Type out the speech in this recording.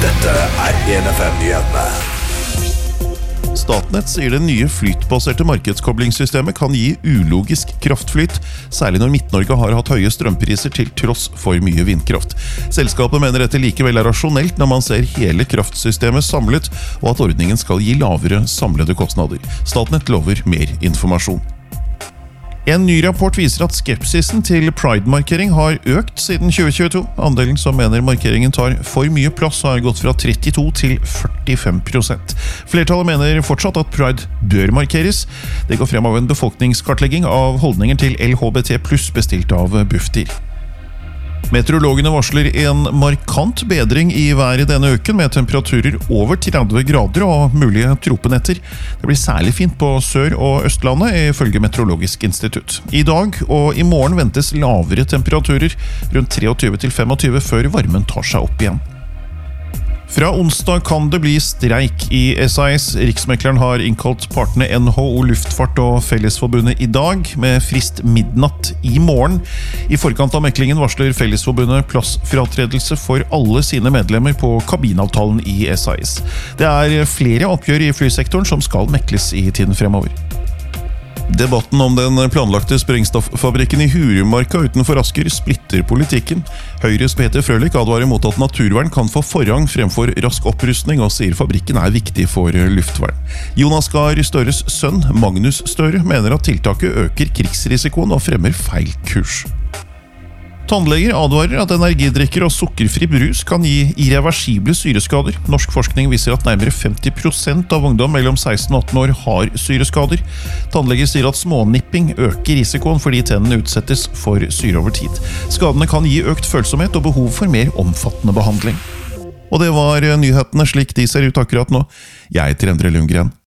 Dette 1FM-nyhetene. Statnett sier det nye flytbaserte markedskoblingssystemet kan gi ulogisk kraftflyt, særlig når Midt-Norge har hatt høye strømpriser til tross for mye vindkraft. Selskapet mener dette likevel er rasjonelt når man ser hele kraftsystemet samlet, og at ordningen skal gi lavere samlede kostnader. Statnett lover mer informasjon. En ny rapport viser at skepsisen til Pride-markering har økt siden 2022. Andelen som mener markeringen tar for mye plass har gått fra 32 til 45%. Flertallet mener fortsatt at Pride bør markeres. Det går frem av en befolkningskartlegging av holdninger til LHBT+ bestilt av Bufdir. Meteorologene varsler en markant bedring i været denne uken, med temperaturer over 30 grader og mulige tropenetter. Det blir særlig fint på Sør- og Østlandet, ifølge Meteorologisk institutt. I dag og i morgen ventes lavere temperaturer, rundt 23 til 25, før varmen tar seg opp igjen. Fra onsdag kan det bli streik i SAS. Riksmekleren har innkalt partene NHO Luftfart og Fellesforbundet i dag, med frist midnatt i morgen. I forkant av meklingen varsler Fellesforbundet plassfratredelse for alle sine medlemmer på kabinavtalen i SAS. Det er flere oppgjør i flysektoren som skal mekles i tiden fremover. Debatten om den planlagte sprengstoffabrikken i Hurumarka utenfor Asker splitter politikken. Høyres Peter Frølich advarer mot at naturvern kan få forrang fremfor rask opprustning, og sier fabrikken er viktig for luftvern. Jonas Gahr Støres sønn, Magnus Støre, mener at tiltaket øker krigsrisikoen og fremmer feil kurs. Tannleger advarer at energidrikker og sukkerfri brus kan gi irreversible syreskader. Norsk forskning viser at nærmere 50% av ungdom mellom 16 og 18 år har syreskader. Tannleger sier at smånipping øker risikoen fordi tennene utsettes for syre over tid. Skadene kan gi økt følsomhet og behov for mer omfattende behandling. Og det var nyhetene slik de ser ut akkurat nå. Jeg heter Endre Lundgren.